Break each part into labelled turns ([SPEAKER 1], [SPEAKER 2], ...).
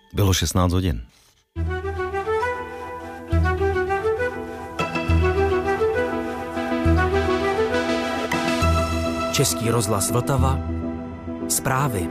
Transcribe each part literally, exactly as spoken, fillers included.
[SPEAKER 1] Bylo šestnáct hodin.
[SPEAKER 2] Český rozhlas Vltava. Zprávy.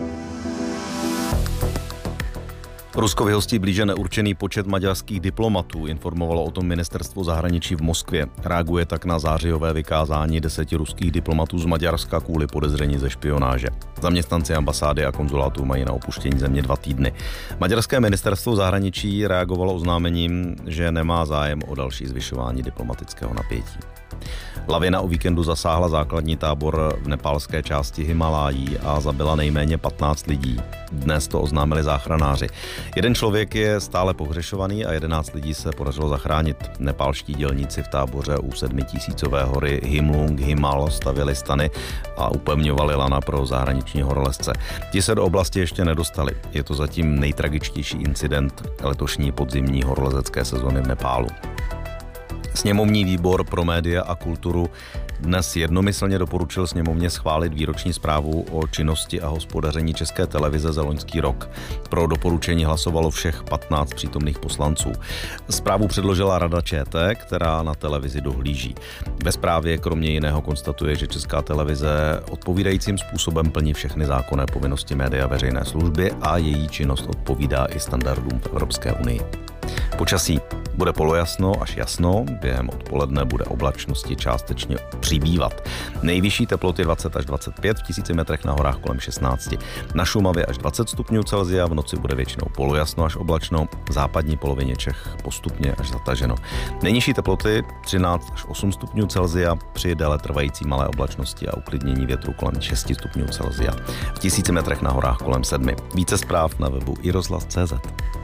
[SPEAKER 1] Rusko vyhostí blíže neurčený počet maďarských diplomatů, informovalo o tom ministerstvo zahraničí v Moskvě. Reaguje tak na zářijové vykázání deseti ruských diplomatů z Maďarska kvůli podezření ze špionáže. Zaměstnanci ambasády a konzulátů mají na opuštění země dva týdny. Maďarské ministerstvo zahraničí reagovalo oznámením, že nemá zájem o další zvyšování diplomatického napětí. Lavina o víkendu zasáhla základní tábor v nepálské části Himalájí a zabila nejméně patnáct lidí. Dnes to oznámili záchranáři. Jeden člověk je stále pohřešovaný a jedenáct lidí se podařilo zachránit. Nepálští dělníci v táboře u sedmitisícové hory Himlung Himal stavěli stany a upevňovali lana pro zahraniční horolezce. Ti se do oblasti ještě nedostali. Je to zatím nejtragičtější incident letošní podzimní horolezecké sezony v Nepálu. Sněmovní výbor pro média a kulturu dnes jednomyslně doporučil sněmovně schválit výroční zprávu o činnosti a hospodaření České televize za loňský rok. Pro doporučení hlasovalo všech patnáct přítomných poslanců. Zprávu předložila Rada ČT, která na televizi dohlíží. Ve zprávě kromě jiného konstatuje, že Česká televize odpovídajícím způsobem plní všechny zákonné povinnosti média veřejné služby a její činnost odpovídá i standardům v Evropské unii. Počasí. Bude polojasno až jasno, během odpoledne bude oblačnosti částečně přibývat. Nejvyšší teploty dvacet až dvacet pět, v tisíci metrech na horách kolem šestnáct. Na Šumavě až dvacet stupňů Celsia, v noci bude většinou polojasno až oblačno, v západní polovině Čech postupně až zataženo. Nejnižší teploty třináct až osm stupňů Celsia, při déle trvající malé oblačnosti a uklidnění větru kolem šest stupňů Celsia. V tisíci metrech na horách kolem sedmi. Více zpráv na webu i rozhlas tečka cé zet.